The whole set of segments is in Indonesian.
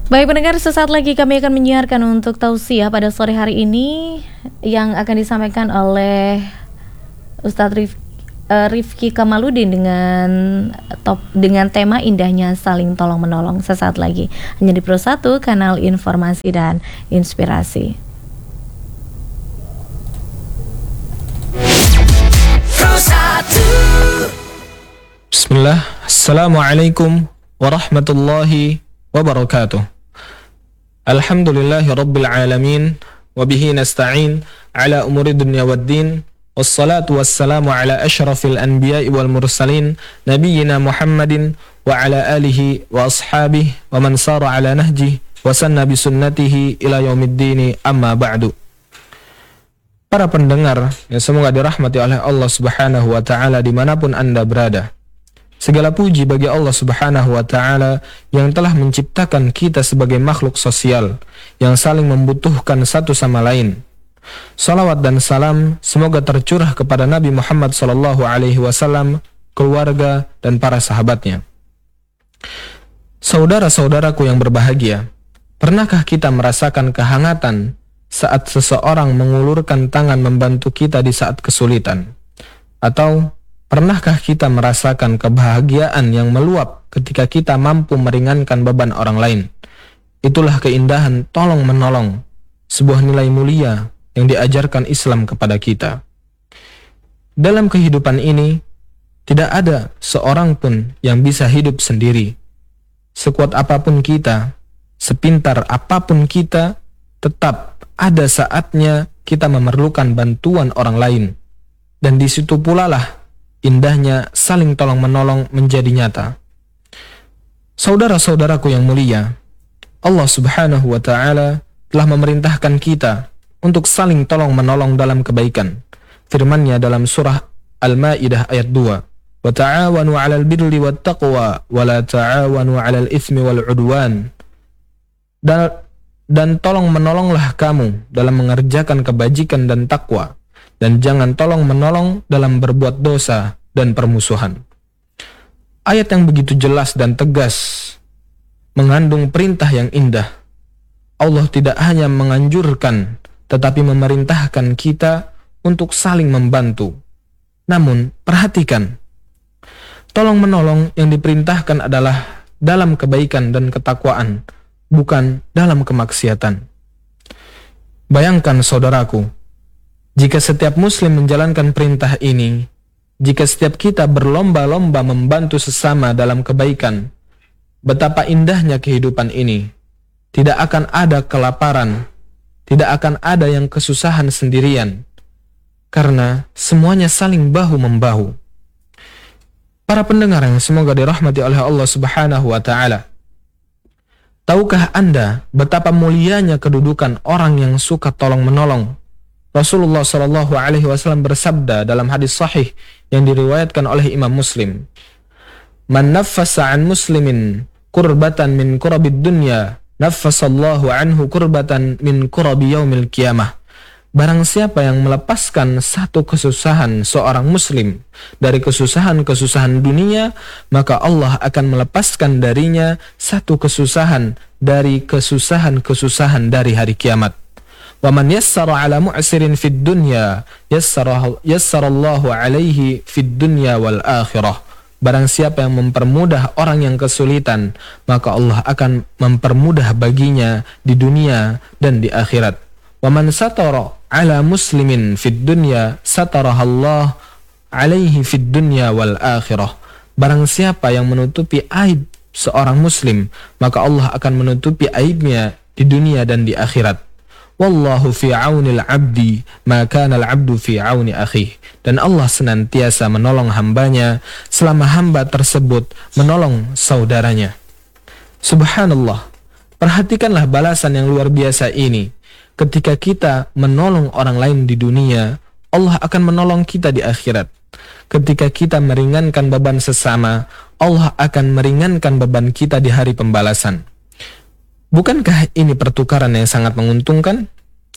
Baik pendengar, sesaat lagi kami akan menyiarkan untuk tausiah pada sore hari ini yang akan disampaikan oleh Ustadz Rifki Kamaludin dengan tema indahnya saling tolong menolong. Sesaat lagi hanya di Pro 1, kanal informasi dan inspirasi. Bismillah. Assalamualaikum warahmatullahi wabarakatuh. Alhamdulillahi rabbil alamin, wabihi nasta'in ala umuri dunya waddin, wassalatu wassalamu ala ashrafil anbiya'i wal mursalin, nabiyyina Muhammadin wa ala alihi wa ashabihi wa man sara ala nahjihi wa sanna bisunnatihi ila yaumiddini, amma ba'du. Para pendengar yang semoga dirahmati oleh Allah Subhanahu wa ta'ala dimanapun Anda berada, segala puji bagi Allah Subhanahu wa ta'ala yang telah menciptakan kita sebagai makhluk sosial yang saling membutuhkan satu sama lain. Salawat dan salam semoga tercurah kepada Nabi Muhammad SAW, keluarga dan para sahabatnya. Saudara-saudaraku yang berbahagia, pernahkah kita merasakan kehangatan saat seseorang mengulurkan tangan membantu kita di saat kesulitan? Atau pernahkah kita merasakan kebahagiaan yang meluap ketika kita mampu meringankan beban orang lain? Itulah keindahan tolong-menolong, sebuah nilai mulia yang diajarkan Islam kepada kita. Dalam kehidupan ini, tidak ada seorang pun yang bisa hidup sendiri. Sekuat apapun kita, sepintar apapun kita, tetap ada saatnya kita memerlukan bantuan orang lain. Dan di situ pula lah indahnya saling tolong-menolong menjadi nyata. Saudara-saudaraku yang mulia, Allah Subhanahu wa ta'ala telah memerintahkan kita untuk saling tolong-menolong dalam kebaikan. Firman-Nya dalam surah Al-Maidah ayat 2, "Wa ta'awanu 'alal birri wat taqwa wa la ta'awanu 'alal itsmi wal 'udwan." Dan tolong-menolonglah kamu dalam mengerjakan kebajikan dan takwa, dan jangan tolong-menolong dalam berbuat dosa dan permusuhan. Ayat yang begitu jelas dan tegas mengandung perintah yang indah. Allah tidak hanya menganjurkan, tetapi memerintahkan kita untuk saling membantu. Namun, perhatikan, tolong-menolong yang diperintahkan adalah dalam kebaikan dan ketakwaan, bukan dalam kemaksiatan. Bayangkan saudaraku, jika setiap muslim menjalankan perintah ini, jika setiap kita berlomba-lomba membantu sesama dalam kebaikan, betapa indahnya kehidupan ini. Tidak akan ada kelaparan, tidak akan ada yang kesusahan sendirian, karena semuanya saling bahu-membahu. Para pendengar yang semoga dirahmati oleh Allah Subhanahu wa ta'ala, tahukah Anda betapa mulianya kedudukan orang yang suka tolong-menolong? Rasulullah SAW bersabda dalam hadis sahih yang diriwayatkan oleh Imam Muslim, "Man naffasa an muslimin kurbatan min kurabid dunya, naffasallahu anhu kurbatan min kurabi yaumil qiyamah." Barang siapa yang melepaskan satu kesusahan seorang muslim dari kesusahan-kesusahan dunia, maka Allah akan melepaskan darinya satu kesusahan dari kesusahan-kesusahan dari hari kiamat. Wa man yassara 'ala mu'sirin fid dunya yassarallahu 'alaihi fid dunya wal akhirah. Barang siapa yang mempermudah orang yang kesulitan, maka Allah akan mempermudah baginya di dunia dan di akhirat. Wa man satara 'ala muslimin fid dunya satarahallahu 'alaihi fid dunya wal akhirah. Barang siapa yang menutupi aib seorang muslim, maka Allah akan menutupi aibnya di dunia dan di akhirat. Wallahu fi aunil abdi ma kana al-abdu fi auni akhih. Dan Allah senantiasa menolong hambanya selama hamba tersebut menolong saudaranya. Subhanallah, perhatikanlah balasan yang luar biasa ini. Ketika kita menolong orang lain di dunia, Allah akan menolong kita di akhirat. Ketika kita meringankan beban sesama, Allah akan meringankan beban kita di hari pembalasan. Bukankah ini pertukaran yang sangat menguntungkan?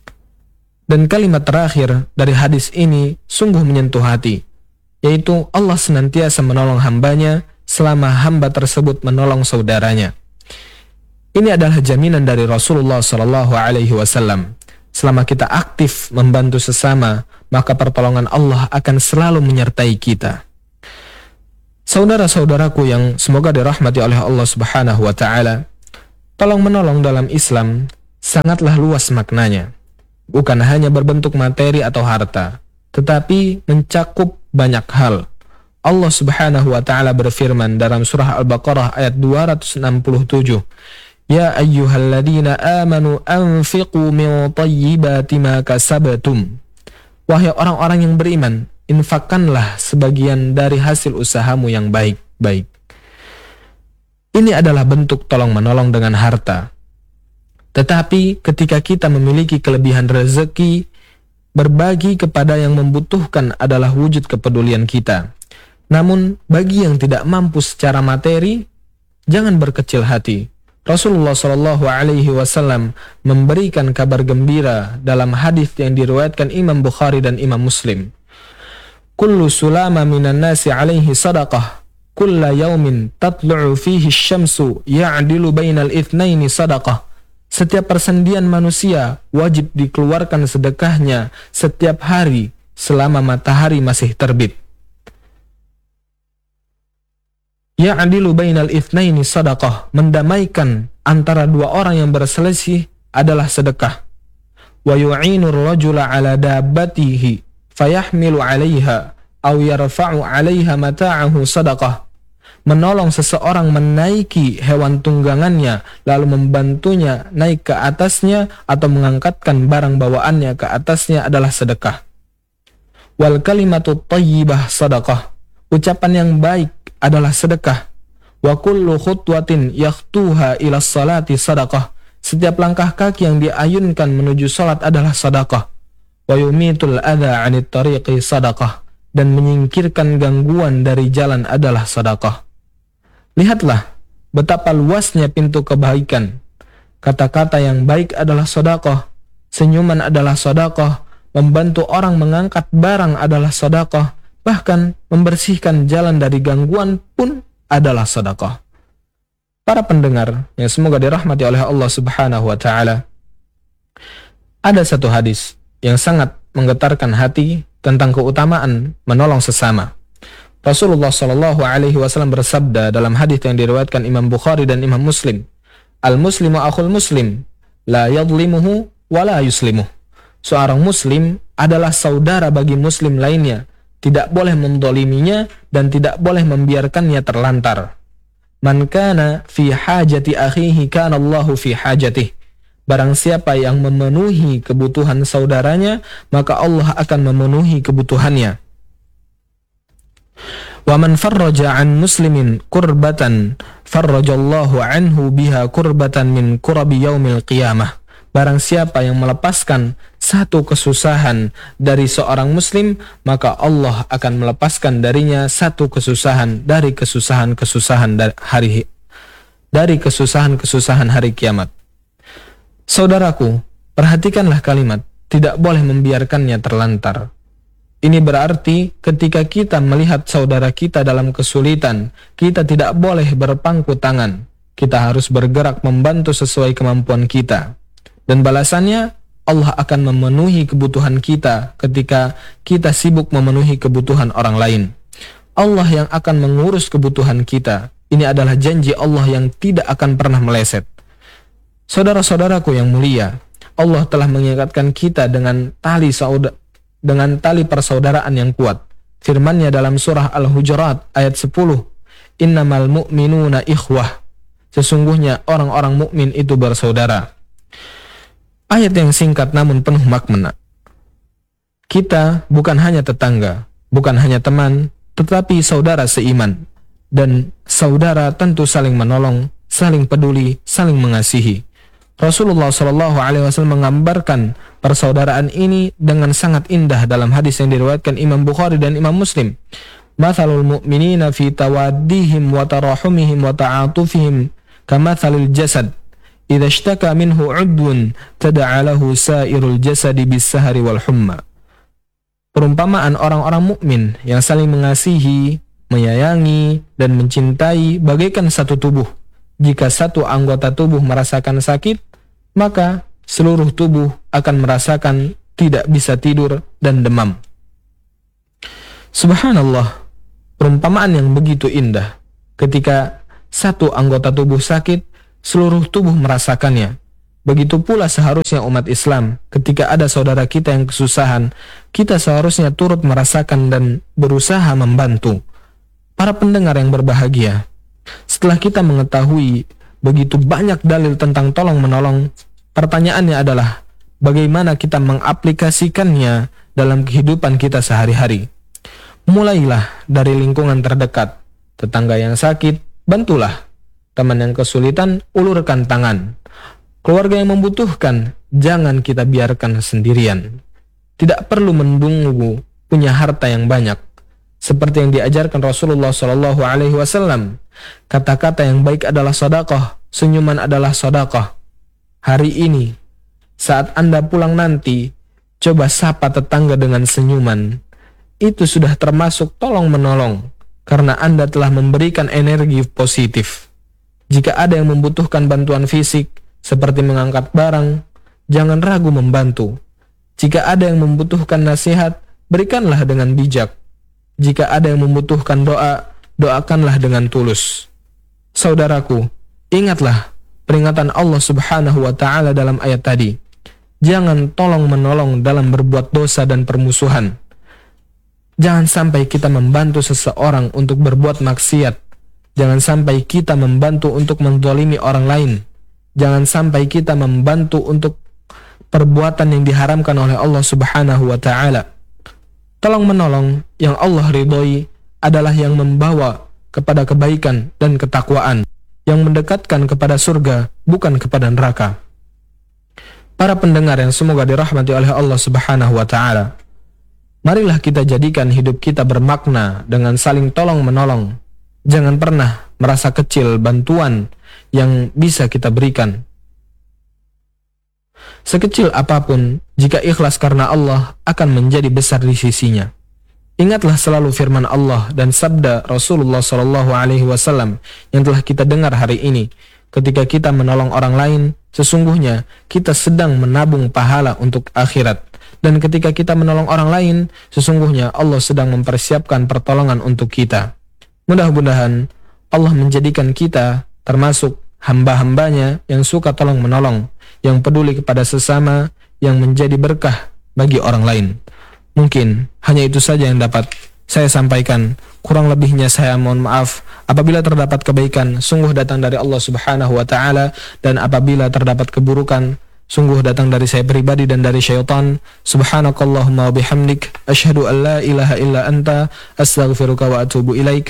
Dan kalimat terakhir dari hadis ini sungguh menyentuh hati, yaitu Allah senantiasa menolong hambanya selama hamba tersebut menolong saudaranya. Ini adalah jaminan dari Rasulullah Shallallahu Alaihi Wasallam. Selama kita aktif membantu sesama, maka pertolongan Allah akan selalu menyertai kita. Saudara-saudaraku yang semoga dirahmati oleh Allah Subhanahu wa Ta'ala, tolong menolong dalam Islam sangatlah luas maknanya. Bukan hanya berbentuk materi atau harta, tetapi mencakup banyak hal. Allah Subhanahu wa Ta'ala berfirman dalam surah Al-Baqarah ayat 267, Ya ayyuhalladzina amanu anfiqu min tayyibati ma kasabtum. Wahai orang-orang yang beriman, infakkanlah sebagian dari hasil usahamu yang baik-baik. Ini adalah bentuk tolong-menolong dengan harta. Tetapi ketika kita memiliki kelebihan rezeki, berbagi kepada yang membutuhkan adalah wujud kepedulian kita. Namun bagi yang tidak mampu secara materi, jangan berkecil hati. Rasulullah Shallallahu Alaihi Wasallam memberikan kabar gembira dalam hadis yang diriwayatkan Imam Bukhari dan Imam Muslim. Kullu sulama minan nasi alaihi sadaqah, kulla yaumin tatlu'u fihi syamsu ya'dilu bainal itsnaini sadaqah. Setiap persendian manusia wajib dikeluarkan sedekahnya setiap hari selama matahari masih terbit. Ya'dilu bainal itsnaini sadaqah, mendamaikan antara dua orang yang berselisih adalah sedekah. Wa yu'inur rajula 'ala dabbatihi fayahmilu 'alaiha aw yarfa'u 'alaiha mata'ahu sadaqah. Menolong seseorang menaiki hewan tunggangannya lalu membantunya naik ke atasnya atau mengangkatkan barang bawaannya ke atasnya adalah sedekah. Wal kalimatu thayyibah sadaqah, ucapan yang baik adalah sedekah. Wa kullu khutwatin yakhtuha ila salati sadaqah, setiap langkah kaki yang diayunkan menuju salat adalah sedekah. Wa yumitul adha 'anit tariqi sadaqah, dan menyingkirkan gangguan dari jalan adalah sedekah. Lihatlah betapa luasnya pintu kebaikan. Kata-kata yang baik adalah sedekah, senyuman adalah sedekah, membantu orang mengangkat barang adalah sedekah, bahkan membersihkan jalan dari gangguan pun adalah sedekah. Para pendengar yang semoga dirahmati oleh Allah Subhanahu wa Ta'ala, ada satu hadis yang sangat menggetarkan hati tentang keutamaan menolong sesama. Rasulullah Shallallahu Alaihi Wasallam bersabda dalam hadis yang diriwayatkan Imam Bukhari dan Imam Muslim, Al-Muslimu akhul Muslim, la yadlimuhu wa la yuslimuh. Seorang Muslim adalah saudara bagi Muslim lainnya, tidak boleh mendoliminya dan tidak boleh membiarkannya terlantar. Man kana fi hajati akhihi kana Allahu fi hajatih. Barang siapa yang memenuhi kebutuhan saudaranya, maka Allah akan memenuhi kebutuhannya. Wa man farraja an muslimin kurbatan farrajallahu anhu biha kurbatan min kurabi yaumil qiyamah. Barang siapa yang melepaskan satu kesusahan dari seorang muslim, maka Allah akan melepaskan darinya satu kesusahan dari kesusahan-kesusahan hari kiamat. Saudaraku, perhatikanlah kalimat tidak boleh membiarkannya terlantar. Ini berarti ketika kita melihat saudara kita dalam kesulitan, kita tidak boleh berpangku tangan. Kita harus bergerak membantu sesuai kemampuan kita. Dan balasannya, Allah akan memenuhi kebutuhan kita ketika kita sibuk memenuhi kebutuhan orang lain. Allah yang akan mengurus kebutuhan kita. Ini adalah janji Allah yang tidak akan pernah meleset. Saudara-saudaraku yang mulia, Allah telah mengikatkan kita dengan tali persaudaraan yang kuat. Firman-Nya dalam surah Al-Hujurat ayat 10, Innamal mu'minuna ikhwah. Sesungguhnya orang-orang mukmin itu bersaudara. Ayat yang singkat namun penuh makna. Kita bukan hanya tetangga, bukan hanya teman, tetapi saudara seiman. Dan saudara tentu saling menolong, saling peduli, saling mengasihi. Rasulullah SAW menggambarkan persaudaraan ini dengan sangat indah dalam hadis yang diriwayatkan Imam Bukhari dan Imam Muslim. Mathalul mu'minina fi tawaddihim wa tarahumihim wa ta'atufihim kamathalil jasad. Idza ishtaka minhu 'udwun tada'a lahu sa'irul jasadi bis-sahari wal humma. Perumpamaan orang-orang mukmin yang saling mengasihi, menyayangi dan mencintai bagaikan satu tubuh. jika satu anggota tubuh merasakan sakit, maka seluruh tubuh akan merasakan tidak bisa tidur dan demam. Subhanallah, perumpamaan yang begitu indah. Ketika satu anggota tubuh sakit, seluruh tubuh merasakannya. Begitu pula seharusnya umat Islam, ketika ada saudara kita yang kesusahan, kita seharusnya turut merasakan dan berusaha membantu. Para pendengar yang berbahagia, setelah kita mengetahui begitu banyak dalil tentang tolong-menolong, pertanyaannya adalah, bagaimana kita mengaplikasikannya dalam kehidupan kita sehari-hari? Mulailah dari lingkungan terdekat. Tetangga yang sakit, bantulah. Teman yang kesulitan, ulurkan tangan. Keluarga yang membutuhkan, jangan kita biarkan sendirian. Tidak perlu menunggu punya harta yang banyak. Seperti yang diajarkan Rasulullah SAW, kata-kata yang baik adalah sedekah, senyuman adalah sedekah. Hari ini, saat Anda pulang nanti, coba sapa tetangga dengan senyuman. Itu sudah termasuk tolong-menolong, karena Anda telah memberikan energi positif. Jika ada yang membutuhkan bantuan fisik, seperti mengangkat barang, jangan ragu membantu. Jika ada yang membutuhkan nasihat, berikanlah dengan bijak. Jika ada yang membutuhkan doa, doakanlah dengan tulus. Saudaraku, ingatlah peringatan Allah Subhanahu wa Ta'ala dalam ayat tadi. Jangan tolong-menolong dalam berbuat dosa dan permusuhan. Jangan sampai kita membantu seseorang untuk berbuat maksiat. Jangan sampai kita membantu untuk menzalimi orang lain. Jangan sampai kita membantu untuk perbuatan yang diharamkan oleh Allah Subhanahu wa Ta'ala. Tolong-menolong yang Allah ridhoi adalah yang membawa kepada kebaikan dan ketakwaan, yang mendekatkan kepada surga, bukan kepada neraka. Para pendengar yang semoga dirahmati oleh Allah Subhanahu wa Ta'ala, marilah kita jadikan hidup kita bermakna dengan saling tolong-menolong. Jangan pernah merasa kecil bantuan yang bisa kita berikan. Sekecil apapun, jika ikhlas karena Allah, akan menjadi besar di sisinya. Ingatlah selalu firman Allah dan sabda Rasulullah SAW yang telah kita dengar hari ini. Ketika kita menolong orang lain, sesungguhnya kita sedang menabung pahala untuk akhirat. Dan ketika kita menolong orang lain, sesungguhnya Allah sedang mempersiapkan pertolongan untuk kita. Mudah-mudahan Allah menjadikan kita termasuk hamba-hambanya yang suka tolong-menolong, yang peduli kepada sesama, yang menjadi berkah bagi orang lain. Mungkin hanya itu saja yang dapat saya sampaikan. Kurang lebihnya saya mohon maaf. Apabila terdapat kebaikan, sungguh datang dari Allah Subhanahu wa Ta'ala, dan apabila terdapat keburukan, sungguh datang dari saya pribadi dan dari syaitan. Subhanakallahumma wa bihamdik, asyhadu an la ilaha illa anta, astaghfiruka wa atubu ilaik.